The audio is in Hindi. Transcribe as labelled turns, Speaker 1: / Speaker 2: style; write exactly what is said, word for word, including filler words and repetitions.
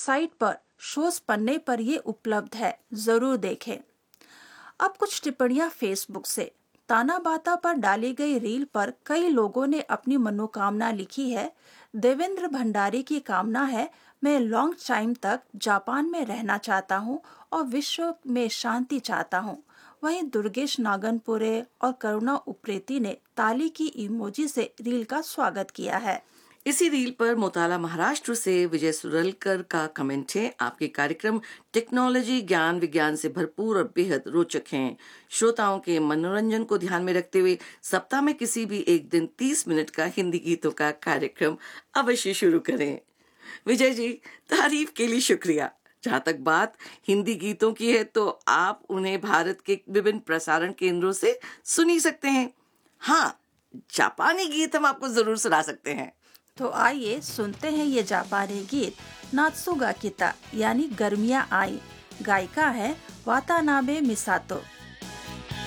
Speaker 1: साइट पर शोज पन्ने पर ये उपलब्ध है, जरूर देखें। अब कुछ टिप्पणियां फेसबुक से। ताना बाता पर डाली गई रील पर कई लोगों ने अपनी मनोकामना लिखी है। देवेंद्र भंडारी की कामना है, मैं लॉन्ग टाइम तक जापान में रहना चाहता हूँ और विश्व में शांति चाहता हूँ। वहीं दुर्गेश नागनपुरे और करुणा उप्रेती ने ताली की इमोजी से रील का स्वागत किया है।
Speaker 2: इसी रील पर मोताला महाराष्ट्र से विजय सुरलकर का कमेंट है, आपके कार्यक्रम टेक्नोलॉजी ज्ञान विज्ञान से भरपूर और बेहद रोचक हैं। श्रोताओं के मनोरंजन को ध्यान में रखते हुए सप्ताह में किसी भी एक दिन तीस मिनट का हिंदी गीतों का कार्यक्रम अवश्य शुरू करें। विजय जी, तारीफ के लिए शुक्रिया। जहाँ तक बात हिंदी गीतों की है तो आप उन्हें भारत के विभिन्न प्रसारण केंद्रों से सुनी सकते हैं। हाँ, जापानी गीत हम आपको जरूर सुना सकते हैं।
Speaker 1: तो आइए सुनते हैं ये जापानी गीत नात्सुगा किता यानी गर्मियाँ आई। गायिका है वातानाबे मिसातो।